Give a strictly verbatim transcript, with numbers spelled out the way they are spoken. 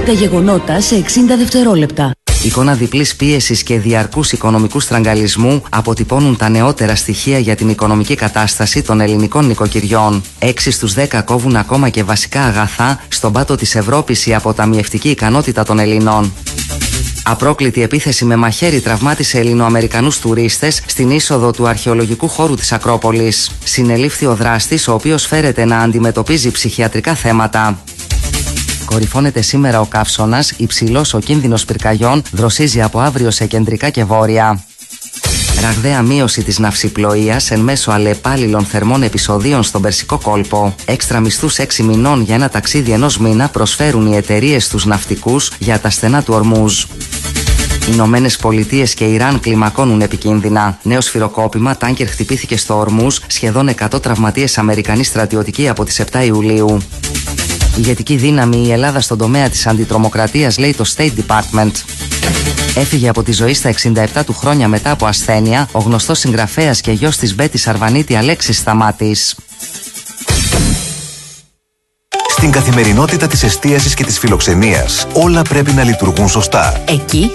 Τα γεγονότα σε εξήντα δευτερόλεπτα. Εικόνα διπλής πίεσης και διαρκούς οικονομικού στραγγαλισμού αποτυπώνουν τα νεότερα στοιχεία για την οικονομική κατάσταση των ελληνικών νοικοκυριών. Έξι στους δέκα κόβουν ακόμα και βασικά αγαθά στον πάτο της Ευρώπης η αποταμιευτική ικανότητα των Ελληνών. Απρόκλητη επίθεση με μαχαίρι τραυμάτισε Ελληνοαμερικανούς τουρίστες στην είσοδο του αρχαιολογικού χώρου της Ακρόπολης. Συνελήφθη ο δράστης, ο οποίος φέρεται να αντιμετωπίζει ψυχιατρικά θέματα. Κορυφώνεται σήμερα ο καύσωνας, υψηλός ο κίνδυνος πυρκαγιών, δροσίζει από αύριο σε κεντρικά και βόρεια. Ραγδαία μείωση της ναυσιπλοείας εν μέσω αλλεπάλληλων θερμών επεισοδίων στον Περσικό κόλπο. Έξτρα μισθούς έξι μηνών για ένα ταξίδι ενός μήνα προσφέρουν οι εταιρείες στους ναυτικούς για τα στενά του Ορμούζ. Οι Ηνωμένες Πολιτείες και Ιράν κλιμακώνουν επικίνδυνα. Νέο σφυροκόπημα, τάνκερ χτυπήθηκε στο Ορμούζ, σχεδόν εκατό τραυματίες Αμερικανοί στρατιωτικοί από τις επτά Ιουλίου. Ηγετική δύναμη η Ελλάδα στον τομέα της αντιτρομοκρατίας, λέει το State Department. Έφυγε από τη ζωή στα εξήντα επτά του χρόνια μετά από ασθένεια ο γνωστός συγγραφέας και γιος της Μπέτης Αρβανίτη Αλέξης Σταμάτης. Στην καθημερινότητα της εστίασης και της φιλοξενίας όλα πρέπει να λειτουργούν σωστά. Εκεί